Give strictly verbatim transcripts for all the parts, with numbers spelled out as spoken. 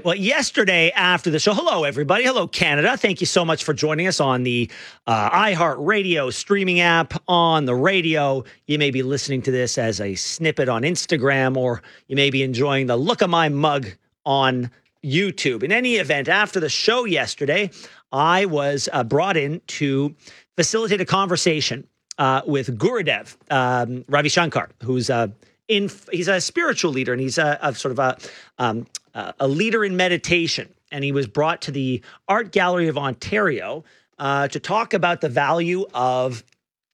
Well, yesterday after the show, hello, everybody. Hello, Canada. Thank you so much for joining us on the uh, iHeartRadio streaming app, on the radio. You may be listening to this as a snippet on Instagram, or you may be enjoying the look of my mug on YouTube. In any event, after the show yesterday, I was uh, brought in to facilitate a conversation uh, with Gurudev um, Ravi Shankar, who's a in he's a spiritual leader, and he's a, a sort of a um, a leader in meditation. And he was brought to the Art Gallery of Ontario uh, to talk about the value of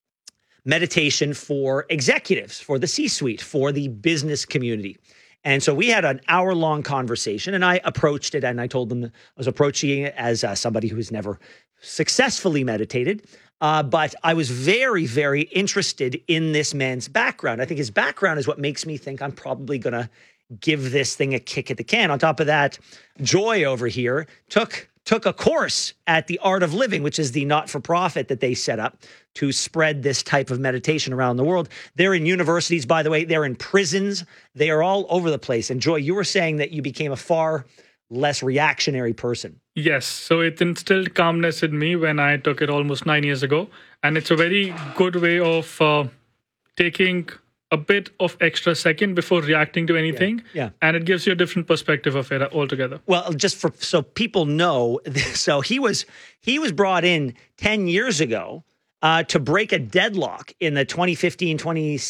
meditation for executives, for the C-suite, for the business community. And so we had an hour-long conversation, and I approached it, and I told them I was approaching it as uh, somebody who's never successfully meditated. Uh, but I was very, very interested in this man's background. I think his background is what makes me think I'm probably going to give this thing a kick at the can. On top of that, Joy over here took took a course at the Art of Living, which is the not-for-profit that they set up to spread this type of meditation around the world. They're in universities, by the way. They're in prisons. They are all over the place. And Joy, you were saying that you became a far less reactionary person. Yes. So it instilled calmness in me when I took it almost nine years ago. And it's a very good way of uh, taking a bit of extra second before reacting to anything. Yeah, yeah. And it gives you a different perspective of it altogether. Well, just for so people know, so he was he was brought in ten years ago uh, to break a deadlock in the twenty fifteen, twenty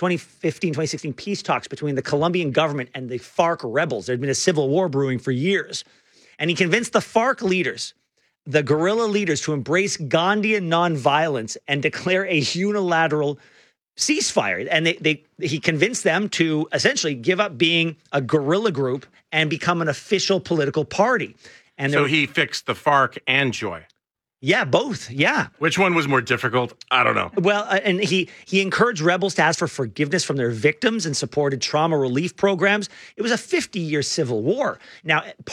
sixteen peace talks between the Colombian government and the FARC rebels. There had been a civil war brewing for years. And he convinced the FARC leaders, the guerrilla leaders, to embrace Gandhian nonviolence and declare a unilateral ceasefire. And they, they he convinced them to essentially give up being a guerrilla group and become an official political party. And so he fixed the FARC and Joy. Yeah, both. Yeah. Which one was more difficult? I don't know. Well, uh, and he he encouraged rebels to ask for forgiveness from their victims and supported trauma relief programs. It was a fifty-year civil war. Now,